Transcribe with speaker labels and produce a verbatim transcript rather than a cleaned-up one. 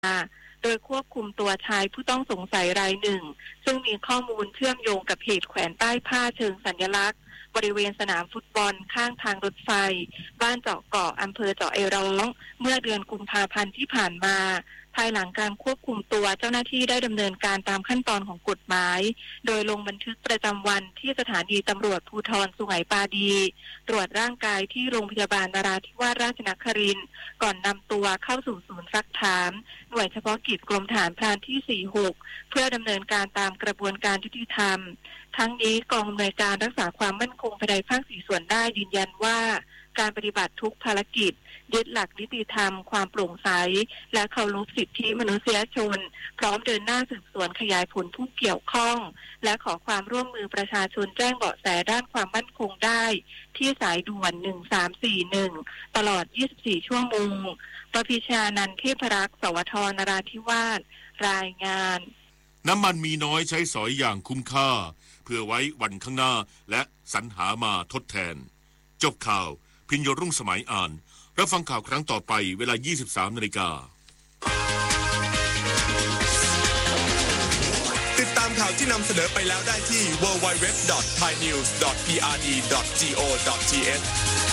Speaker 1: โดยควบคุมตัวชายผู้ต้องสงสัยรายหนึ่งซึ่งมีข้อมูลเชื่อมโยงกับเหตุแขวนป้ายผ้าเชิงสัญลักษณ์บริเวณสนามฟุตบอลข้างทางรถไฟบ้านเจาะเกาะอำเภอเจาะไอร้องเมื่อเดือนกุมภาพันธ์ที่ผ่านมาภายหลังการควบคุมตัวเจ้าหน้าที่ได้ดำเนินการตามขั้นตอนของกฎหมายโดยลงบันทึกประจำวันที่สถานีตำรวจภูธรสุไหงปาดีตรวจร่างกายที่โรงพยาบาลนราธิวาสราชนครินทร์ก่อนนำตัวเข้าสู่ศูนย์ซักถามหน่วยเฉพาะกิจกรมทหารพรานที่สี่สิบหกเพื่อดำเนินการตามกระบวนการยุติธรรมทั้งนี้กองอำนวยการรักษาความมั่นคงภายในภาคสี่ส่วนได้ยืนยันว่าการปฏิบัติทุกภารกิจยึดหลักนิติธรรมความโปร่งใสและเคารพสิทธิมนุษยชนพร้อมเดินหน้าสืบสวนขยายผลผู้เกี่ยวข้องและขอความร่วมมือประชาชนแจ้งเบาะแสด้านความมั่นคงได้ที่สายด่วนหนึ่งสามสี่หนึ่งตลอดยี่สิบสี่ชั่วโมงประพิชานันท์เทพรักษ์สวทนราธิวาสรายงาน
Speaker 2: น้ำมันมีน้อยใช้สอยอย่างคุ้มค่าเพื่อไว้วันข้างหน้าและสรรหามาทดแทนจบข่าวพิญโยรุ่งสมัยอ่านรับฟังข่าวครั้งต่อไปเวลา ยี่สิบสามนาฬิกา
Speaker 3: ติดตามข่าวที่นำเสนอไปแล้วได้ที่ ดับเบิลยู ดับเบิลยู ดับเบิลยู ดอท ไทยนิวส์ ดอท พี อาร์ ดี ดอท จี โอ ดอท ที เอช